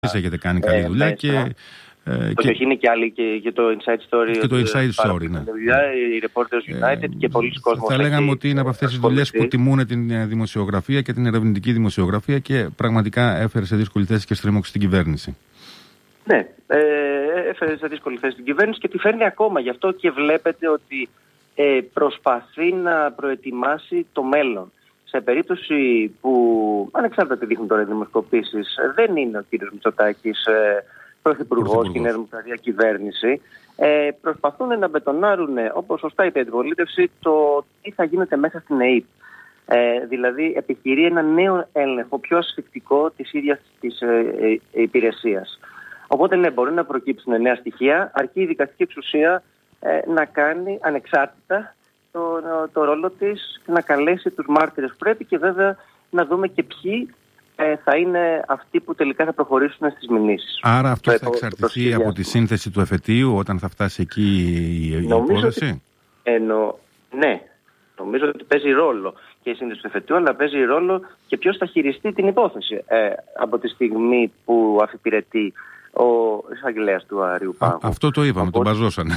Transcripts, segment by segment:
έχετε κάνει καλή δουλειά και είναι και άλλοι και το Inside Story. Και το Inside Story, ναι. Οι Reporters United και πολλοί κόσμος. Θα λέγαμε ότι είναι από αυτές τις δουλειές που τιμούν την δημοσιογραφία και την ερευνητική δημοσιογραφία και πραγματικά έφερε σε δύσκολη θέση και στρίμωξη στην κυβέρνηση. Ναι, έφερε σε δύσκολη θέση την κυβέρνηση και τη φέρνει ακόμα. Γι' αυτό και βλέπετε ότι προσπαθεί να προετοιμάσει το μέλλον. Σε περίπτωση που, ανεξάρτητα τι δείχνουν τώρα οι δημοσκοπήσεις, δεν είναι ο κύριος Μητσοτάκης πρωθυπουργός και η Νέα Δημοκρατία κυβέρνηση, προσπαθούν να μπετονάρουν, όπως σωστά είπε η αντιπολίτευση, το τι θα γίνεται μέσα στην ΕΕΠ. Δηλαδή επιχειρεί ένα νέο έλεγχο, πιο ασφικτικό της ίδιας της υπηρεσίας. Οπότε ναι, μπορεί να προκύψουν νέα στοιχεία, αρκεί η δικαστική εξουσία να κάνει ανεξάρτητα το ρόλο της και να καλέσει τους μάρτυρες που πρέπει και βέβαια να δούμε και ποιοι θα είναι αυτοί που τελικά θα προχωρήσουν στις μηνύσεις. Άρα αυτό θα εξαρτηθεί από τη σύνθεση του εφετείου όταν θα φτάσει εκεί η υπόθεση. Ναι, νομίζω ότι παίζει ρόλο και η σύνθεση του εφετείου, αλλά παίζει ρόλο και ποιος θα χειριστεί την υπόθεση από τη στιγμή που αφιπηρετεί ο εισαγγελέας του Αριού Πάγου. Αυτό το είπαμε, τον μπαζώσανε.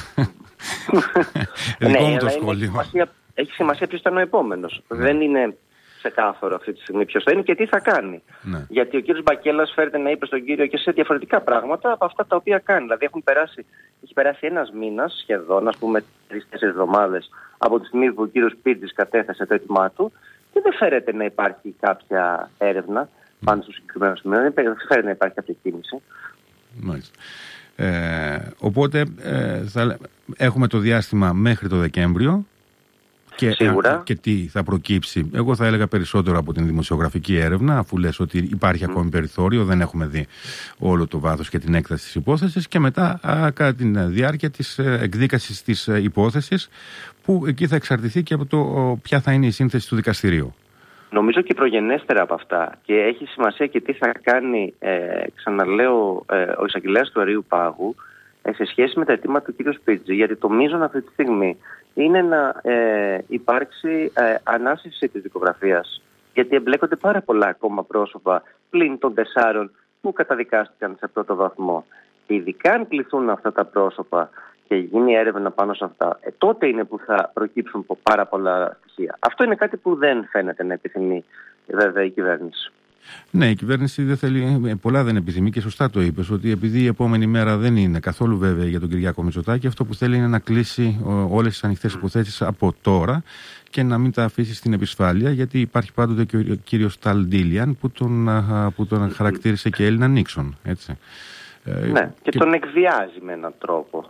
Δικό μου το σχόλιο. Έχει σημασία ποιος ήταν ο επόμενος. Δεν είναι ξεκάθαρο αυτή τη στιγμή ποιος θα είναι και τι θα κάνει. Ναι. Γιατί ο κύριος Μπακέλλας φέρεται να είπε στον κύριο και σε διαφορετικά πράγματα από αυτά τα οποία κάνει. Δηλαδή έχει περάσει ένας μήνας σχεδόν, ας πούμε 3-4 εβδομάδες από τη στιγμή που ο κύριος Πίτζης κατέθεσε το έτοιμά του και δεν φέρεται να υπάρχει κάποια έρευνα πάνω στο συγκεκριμένο σημείο. Δεν φέρεται να υπάρχει κάποια κίνηση. Μάλιστα. Οπότε έχουμε το διάστημα μέχρι το Δεκέμβριο και τι θα προκύψει. Εγώ θα έλεγα περισσότερο από την δημοσιογραφική έρευνα, αφού λες ότι υπάρχει ακόμη περιθώριο, δεν έχουμε δει όλο το βάθος και την έκταση της υπόθεσης, και μετά κατά τη διάρκεια της εκδίκασης της υπόθεσης, που εκεί θα εξαρτηθεί και από το ποια θα είναι η σύνθεση του δικαστηρίου. Νομίζω και προγενέστερα από αυτά, και έχει σημασία και τι θα κάνει, ξαναλέω, ο εισαγγελέας του Αριού Πάγου σε σχέση με τα αιτήματα του κ. Σπίτζη, γιατί το μείζον αυτή τη στιγμή είναι να υπάρξει ανάσυση της δικογραφίας, γιατί εμπλέκονται πάρα πολλά ακόμα πρόσωπα πλην των 4 που καταδικάστηκαν σε πρώτο βαθμό. Ειδικά αν κληθούν αυτά τα πρόσωπα και γίνει έρευνα πάνω σε αυτά, τότε είναι που θα προκύψουν πάρα πολλά στοιχεία. Αυτό είναι κάτι που δεν φαίνεται να επιθυμεί βέβαια η κυβέρνηση. Ναι, η κυβέρνηση δεν θέλει, πολλά δεν επιθυμεί, και σωστά το είπες, ότι επειδή η επόμενη μέρα δεν είναι καθόλου βέβαια για τον Κυριάκο Μητσοτάκη, αυτό που θέλει είναι να κλείσει όλες τις ανοιχτές υποθέσεις από τώρα και να μην τα αφήσει στην επισφάλεια, γιατί υπάρχει πάντοτε και ο κύριος Ταλ Ντίλιαν που τον χαρακτήρισε και Έλληνα Νίξον, έτσι. Ναι, και τον εκβιάζει με έναν τρόπο.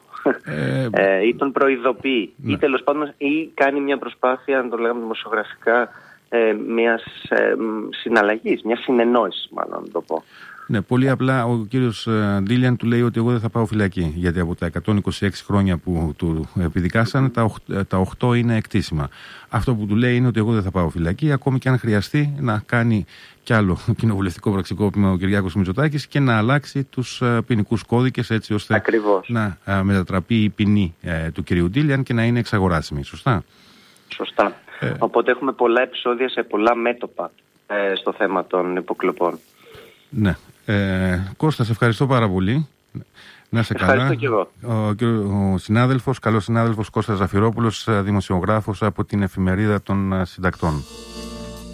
Ή τον προειδοποιεί, ή τέλος πάντων ή κάνει μια προσπάθεια, να το λέγαμε δημοσιογραφικά, μιας συναλλαγής, μιας συνεννόησης μάλλον να το πω. Ναι, πολύ απλά ο κύριος Ντίλιαν του λέει ότι εγώ δεν θα πάω φυλακή, γιατί από τα 126 χρόνια που του επιδικάσαν τα 8 είναι εκτίσιμα. Αυτό που του λέει είναι ότι εγώ δεν θα πάω φυλακή, ακόμη και αν χρειαστεί να κάνει κι άλλο κοινοβουλευτικό πραξικόπημα ο Κυριάκος Μητσοτάκης και να αλλάξει τους ποινικούς κώδικες, έτσι ώστε να μετατραπεί η ποινή του κυρίου Ντίλιαν και να είναι εξαγοράσιμη. Σωστά. Οπότε έχουμε πολλά επεισόδια σε πολλά μέτωπα στο θέμα των υποκλοπών. Ναι. Κώστα, σε ευχαριστώ πάρα πολύ. Να είσαι καλά. Ευχαριστώ και εγώ. Ο συνάδελφος, καλός συνάδελφος Κώστας Ζαφυρόπουλος, δημοσιογράφος από την Εφημερίδα των Συντακτών.